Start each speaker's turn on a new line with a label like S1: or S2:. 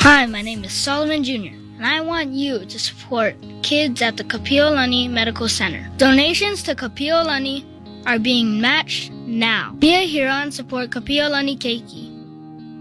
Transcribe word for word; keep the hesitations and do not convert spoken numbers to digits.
S1: Hi, my name is Solomon Junior, and I want you to support kids at the Kapi'olani Medical Center. Donations to Kapi'olani are being matched now. Be a hero and support Kapi'olani Keiki.